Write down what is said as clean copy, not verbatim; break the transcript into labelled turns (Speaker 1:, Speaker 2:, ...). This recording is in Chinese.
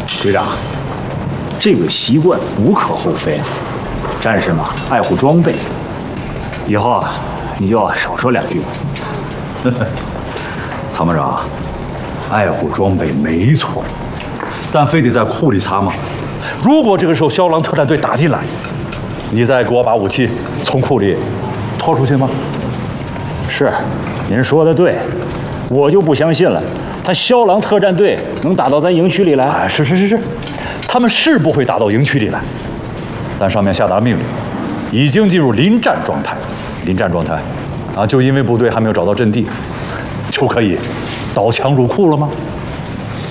Speaker 1: 队长，这个习惯无可厚非。战士嘛，爱护装备。以后啊，你就要少说2句吧。
Speaker 2: 参谋长，爱护装备没错，但非得在库里藏吗？如果这个时候枭狼特战队打进来，你再给我把武器从库里拖出去吗？
Speaker 1: 是，您说的对，我就不相信了，他枭狼特战队能打到咱营区里来？
Speaker 2: 哎，是，他们是不会打到营区里来，但上面下达命令，已经进入临战状态。临战状态，啊，就因为部队还没有找到阵地，就可以刀枪入库了吗？